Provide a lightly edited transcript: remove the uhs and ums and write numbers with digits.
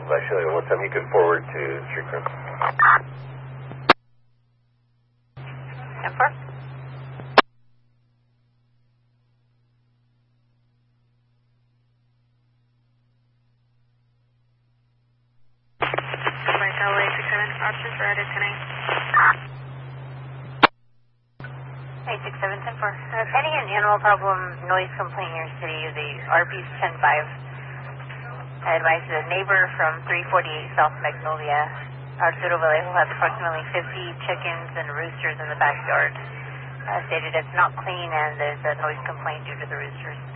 Visalia, what time you can forward to street crew? 10-4. LA 67, options for edit tonight. 867, 10-4. Any animal problem, noise complaint in your city, the RB's 10-5. I advise the neighbor from 348 South Magnolia, Arturo Vallejo, has approximately 50 chickens and roosters in the backyard. Stated it's not clean and there's a noise complaint due to the roosters.